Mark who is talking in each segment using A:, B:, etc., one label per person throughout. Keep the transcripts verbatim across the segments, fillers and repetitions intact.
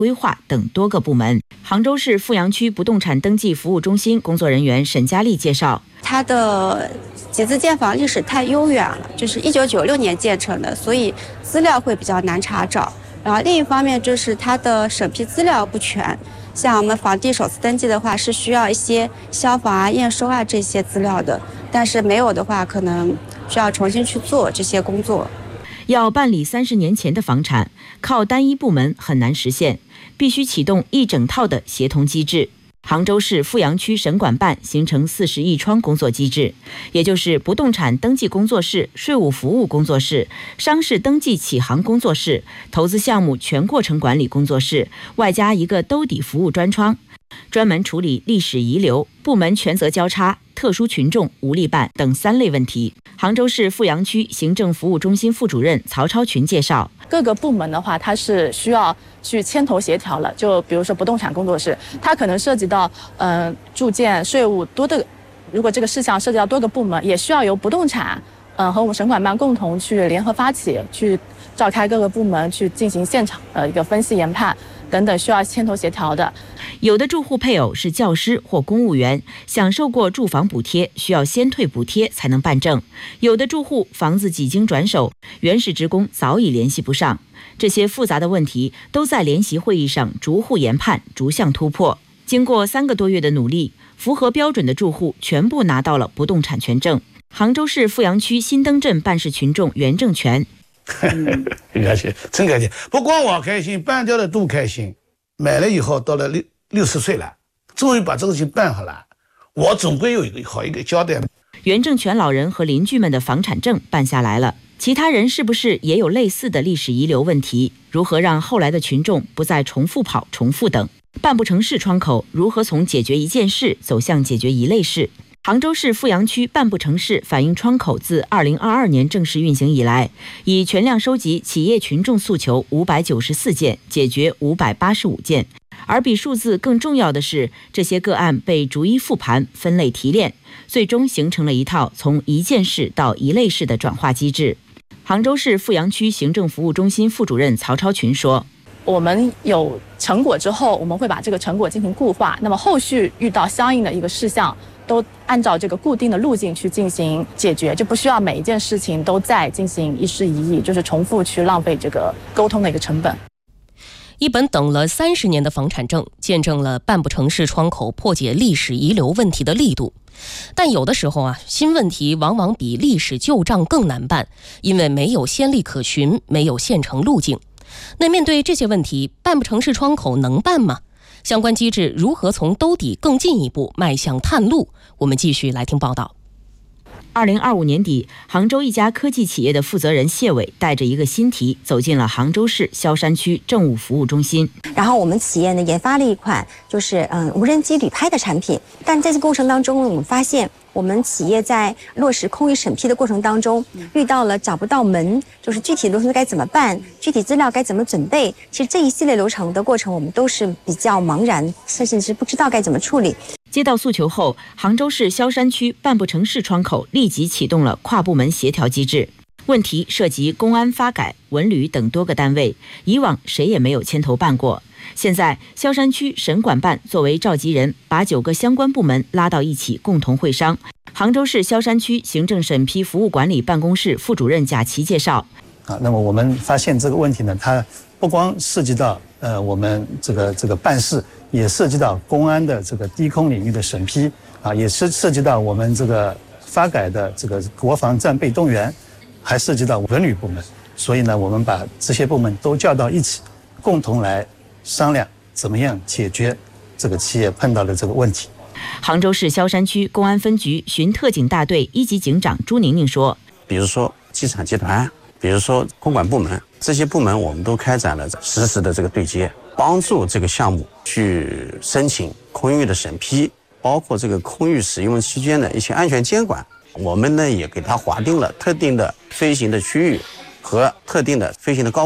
A: 规划等多个部门。杭州市富阳区不动产登记服务中心工作人员沈佳丽介绍，
B: 它的集资建房历史太悠远了，就是一九九六年建成的，所以资料会比较难查找。然后另一方面就是它的审批资料不全，像我们房地首次登记的话是需要一些消防啊、验收啊这些资料的，但是没有的话可能需要重新去做这些工作。
A: 要办理三十年前的房产，靠单一部门很难实现，必须启动一整套的协同机制。杭州市富阳区审管办形成四十亿窗工作机制，也就是不动产登记工作室、税务服务工作室、商事登记启航工作室、投资项目全过程管理工作室，外加一个兜底服务专窗，专门处理历史遗留、部门权责交叉、特殊群众无力办等三类问题。杭州市富阳区行政服务中心副主任曹超群介绍，
C: 各个部门的话，它是需要去牵头协调了。就比如说不动产工作室，它可能涉及到嗯、呃、住建、税务多的，如果这个事项涉及到多个部门，也需要由不动产嗯、呃、和我们审管办共同去联合发起，去召开各个部门去进行现场呃一个分析研判等等，需要牵头协调的。
A: 有的住户配偶是教师或公务员，享受过住房补贴，需要先退补贴才能办证；有的住户房子几经转手，原始职工早已联系不上。这些复杂的问题都在联席会议上逐户研判，逐项突破。经过三个多月的努力，符合标准的住户全部拿到了不动产权证。杭州市富阳区新登镇办事群众袁正全，
D: 很开心，真开心。不光我开心，办掉的都开心。买了以后，到了六六十岁了，终于把这个事情办好了，我总归有一个好一个交代。
A: 袁正全老人和邻居们的房产证办下来了，其他人是不是也有类似的历史遗留问题？如何让后来的群众不再重复跑、重复等？办不成事窗口如何从解决一件事走向解决一类事？杭州市富阳区办不成事反映窗口自二零二二年正式运行以来，已全量收集企业群众诉求五百九十四件，解决五百八十五件。而比数字更重要的是，这些个案被逐一复盘、分类提炼，最终形成了一套从一件事到一类事的转化机制。杭州市富阳区行政服务中心副主任曹超群说，
C: 我们有成果之后，我们会把这个成果进行固化，那么后续遇到相应的一个事项，都按照这个固定的路径去进行解决，就不需要每一件事情都再进行一事一议，就是重复去浪费这个沟通的一个成本。
E: 一本等了三十年的房产证，见证了办不成事窗口破解历史遗留问题的力度。但有的时候啊，新问题往往比历史旧账更难办，因为没有先例可循，没有现成路径。那面对这些问题，办不成事窗口能办吗？相关机制如何从兜底更进一步迈向探路？我们继续来听报道。
A: 二零二五年底，杭州一家科技企业的负责人谢伟带着一个新题走进了杭州市萧山区政务服务中心。
F: 然后我们企业呢研发了一款就是嗯无人机旅拍的产品，但在这过程当中，我们发现我们企业在落实空域审批的过程当中，遇到了找不到门，就是具体流程该怎么办，具体资料该怎么准备。其实这一系列流程的过程，我们都是比较茫然，甚至是不知道该怎么处理。
A: 接到诉求后，杭州市萧山区办不成事窗口立即启动了跨部门协调机制。问题涉及公安、发改、文旅等多个单位，以往谁也没有牵头办过。现在萧山区审管办作为召集人，把九个相关部门拉到一起共同会商。杭州市萧山区行政审批服务管理办公室副主任贾琦介绍，
G: 啊，那么我们发现这个问题呢，它不光涉及到呃我们这个这个办事，也涉及到公安的这个低空领域的审批啊，也是涉及到我们这个发改的这个国防战备动员，还涉及到文旅部门。所以呢，我们把这些部门都叫到一起，共同来商量怎么样解决这个企业碰到的这个问题。
A: 杭州市萧山区公安分局巡特警大队一级警长朱宁宁说，
H: 比如说机场集团，比如说空管部门，这些部门我们都开展了实时的这个对接，帮助这个项目去申请空域的审批，包括这个空域使用期间的一些安全监管。我们呢也给它划定了特定的飞行的区域和特定的飞行的高度，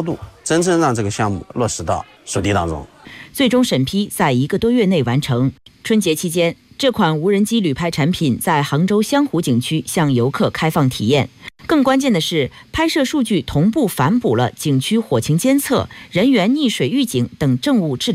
H: 真正让这个项目落实到属地当中。
A: 最终审批在一个多月内完成。春节期间，这款无人机旅拍产品在杭州湘湖景区向游客开放体验。更关键的是，拍摄数据同步反哺了景区火情监测、人员溺水预警等政务治